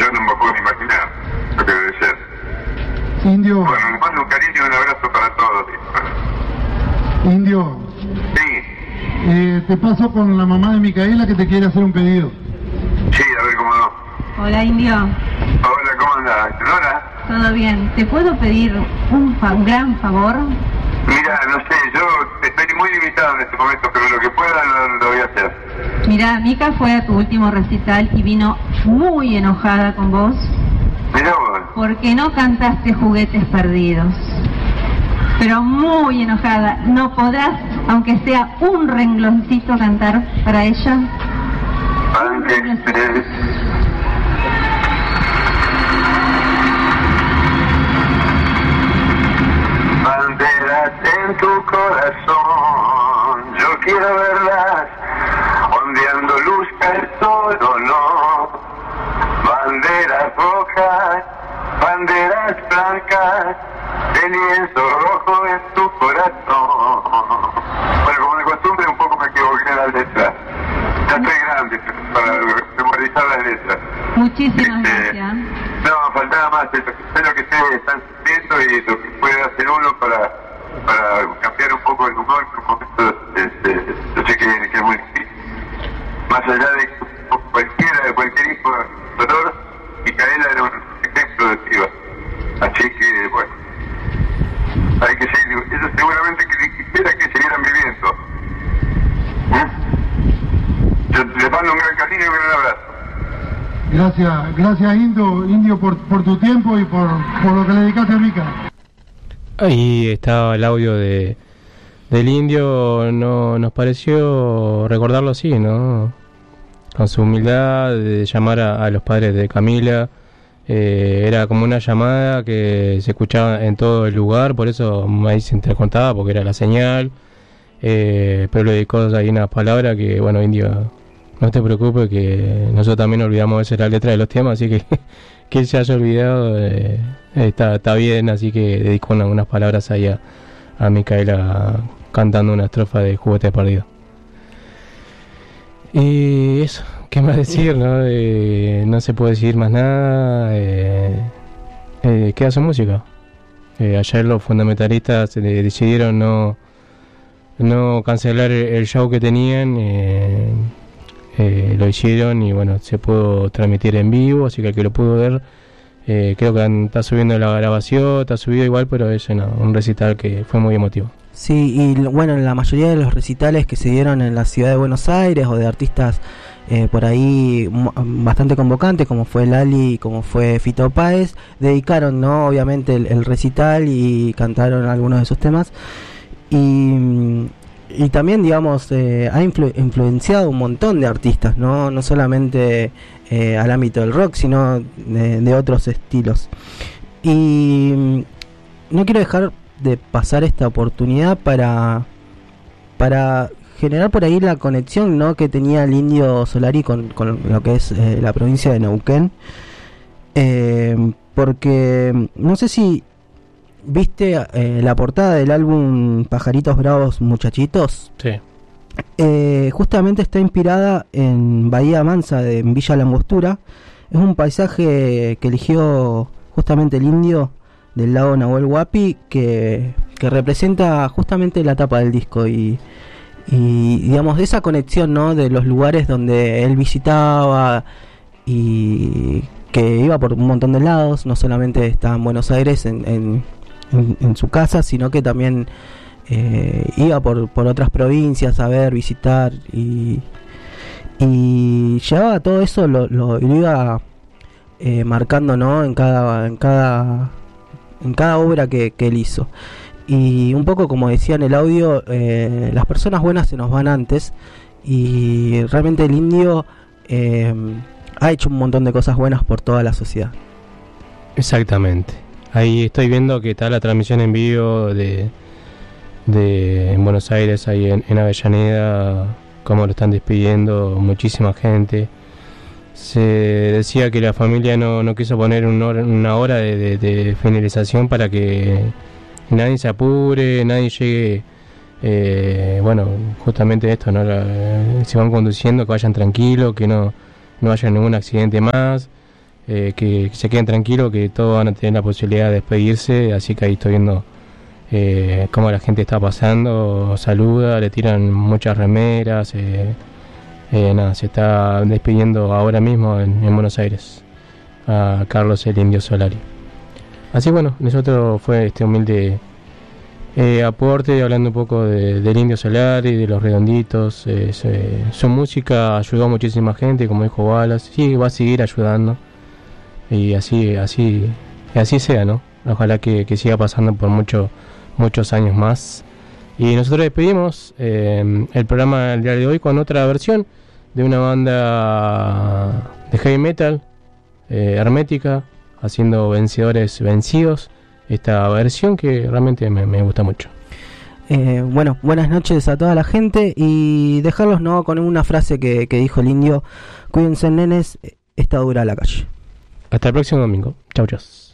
yo no me puedo ni imaginar lo que debe ser. Indio. Bueno, les mando un cariño y un abrazo para todos. Indio. Sí. Te paso con la mamá de Micaela que te quiere hacer un pedido. Sí, a ver cómo no. Hola, Indio. Hola, ¿cómo andás? ¿Nora? ¿Todo bien? ¿Te puedo pedir un gran favor? Mira, no sé, yo estoy muy limitado en este momento, pero lo que pueda lo voy a hacer. Mira, Mica fue a tu último recital y vino muy enojada con vos. Mirá vos. Porque no cantaste Juguetes Perdidos. Pero muy enojada. ¿No podrás, aunque sea un rengloncito, cantar para ella? Banderas en tu corazón, yo quiero verlas ondeando luz al sol o no. Banderas rojas, banderas blancas, de lienzo rojo en tu corazón. Bueno, como de costumbre un poco me equivoqué en la letra. Ya estoy grande para memorizar las letras. Muchísimas gracias. No, faltaba más. Espero que ustedes están sufriendo y lo que puede hacer uno para cambiar un poco el humor en un momento, yo sé que es muy difícil. Más allá de cualquier hijo de dolor, Micaela era un ejemplo de piba. Así que, bueno, hay que seguir. Ellos seguramente que quisiera que siguieran viviendo. Yo les mando un gran cariño y un gran abrazo. Gracias Indio por tu tiempo y por lo que le dedicaste a Mica. Ahí estaba el audio del Indio. No nos pareció recordarlo así, ¿no? Con su humildad de llamar a los padres de Camila. Era como una llamada que se escuchaba en todo el lugar, por eso ahí se intercontaba, porque era la señal. Pero le dedicó ahí unas palabras que, bueno, Indio, no te preocupes, que nosotros también olvidamos a veces la letra de los temas, así que él se haya olvidado, está bien, así que dedicó unas palabras ahí a Micaela cantando una estrofa de Juguetes Perdidos. Y eso, ¿qué más decir? No se puede decir más nada. Queda su música. Ayer los fundamentalistas decidieron no cancelar el show que tenían. Lo hicieron y bueno, se pudo transmitir en vivo, así que el que lo pudo ver, creo que está subiendo la grabación, está subido igual, pero es un recital que fue muy emotivo. Sí, y bueno, la mayoría de los recitales que se dieron en la ciudad de Buenos Aires o de artistas por ahí bastante convocantes, como fue Lali, como fue Fito Páez, dedicaron, ¿no?, obviamente el recital y cantaron algunos de sus temas. Y también, digamos, ha influenciado un montón de artistas, no solamente al ámbito del rock, sino de otros estilos. Y no quiero dejar de pasar esta oportunidad para generar por ahí la conexión, ¿no?, que tenía el Indio Solari con lo que es la provincia de Neuquén, porque no sé si viste la portada del álbum Pajaritos Bravos Muchachitos. Sí. Justamente está inspirada en Bahía Mansa, en Villa La Angostura. Es un paisaje que eligió justamente el Indio del lago Nahuel Huapi, que representa justamente la tapa del disco y digamos esa conexión, ¿no?, de los lugares donde él visitaba y que iba por un montón de lados, no solamente estaba en Buenos Aires en su casa, sino que también iba por otras provincias a ver, visitar y llevaba todo eso, lo iba marcando, ¿no?, en cada obra que él hizo. Y un poco como decía en el audio, las personas buenas se nos van antes, y realmente el Indio ha hecho un montón de cosas buenas por toda la sociedad. Exactamente. Ahí estoy viendo que está la transmisión en vivo de en Buenos Aires, ahí en Avellaneda, cómo lo están despidiendo muchísima gente. Se decía que la familia no quiso poner una hora de finalización para que nadie se apure, nadie llegue, bueno, justamente esto, ¿no? Se van conduciendo, que vayan tranquilos, que no haya ningún accidente más. que se queden tranquilos, que todos van a tener la posibilidad de despedirse, así que ahí estoy viendo cómo la gente está pasando, saluda, le tiran muchas remeras, nada, se está despidiendo ahora mismo en Buenos Aires a Carlos el Indio Solari. Así bueno, nosotros fue este humilde aporte, hablando un poco del Indio Solari, de los Redonditos. Su música ayudó a muchísima gente, como dijo Wallace, sí, va a seguir ayudando, y así sea, ¿no? Ojalá que siga pasando por muchos años más. Y nosotros despedimos el programa del día de hoy con otra versión de una banda de heavy metal, Hermética, haciendo Vencedores Vencidos, esta versión que realmente me gusta mucho. Bueno, buenas noches a toda la gente, y dejarlos con una frase que dijo el Indio: cuídense, nenes, está dura la calle. Hasta el próximo domingo. Chau, chau.